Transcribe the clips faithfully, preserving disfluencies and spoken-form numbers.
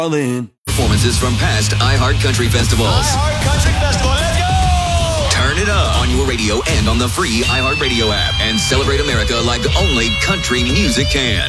Performances from past iHeart Country Festivals. iHeart Country Festival, let's go! Turn it up on your radio and on the free iHeartRadio app. And celebrate America like only country music can.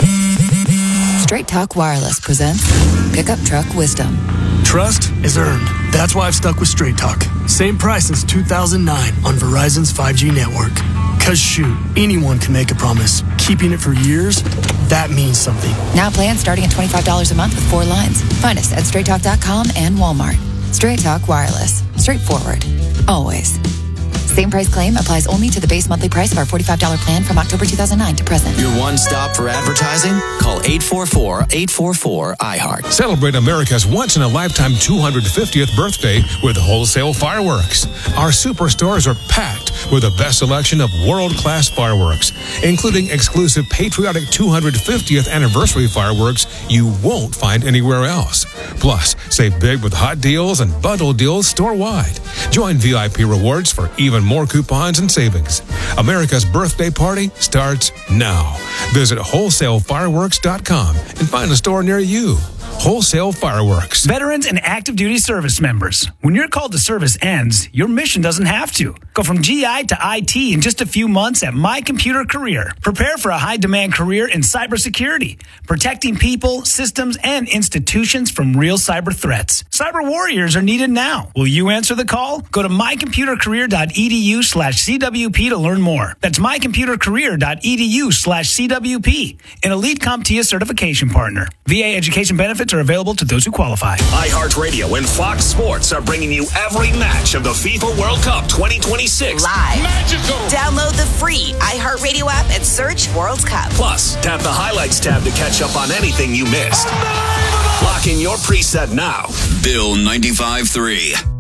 Straight Talk Wireless presents Pickup Truck Wisdom. Trust is earned. That's why I've stuck with Straight Talk. Same price since two thousand nine on Verizon's five G network. Cause shoot, anyone can make a promise. Keeping it for years, that means something. Now plans starting at twenty-five dollars a month with four lines. Find us at straight talk dot com and Walmart. Straight Talk Wireless. Straightforward. Always. Same price claim applies only to the base monthly price of our forty-five dollars plan from October two thousand nine to present. Your one stop for advertising? Call eight four four, eight four four, iHeart. Celebrate America's once-in-a-lifetime two hundred fiftieth birthday with wholesale fireworks. Our superstores are packed with the best selection of world-class fireworks, including exclusive patriotic two hundred fiftieth anniversary fireworks you won't find anywhere else. Plus, save big with hot deals and bundle deals store-wide. Join V I P Rewards for even more coupons and savings. America's birthday party starts now. Visit wholesale fireworks dot com and find a store near you. Wholesale Fireworks. Veterans and active duty service members. When your call to service ends, your mission doesn't have to. Go from G I to I T in just a few months at My Computer Career. Prepare for a high-demand career in cybersecurity, protecting people, systems, and institutions from real cyber threats. Cyber warriors are needed now. Will you answer the call? Go to my computer career dot e d u slash c w p to learn more. That's my computer career dot e d u slash c w p, an Elite CompTIA certification partner. V A education benefits are available to those who qualify. iHeartRadio and Fox Sports are bringing you every match of the FIFA World Cup twenty twenty-six. Live. Magical. Download the free iHeartRadio app and search World Cup. Plus, tap the Highlights tab to catch up on anything you missed. Lock in your preset now. Bill ninety-five point three.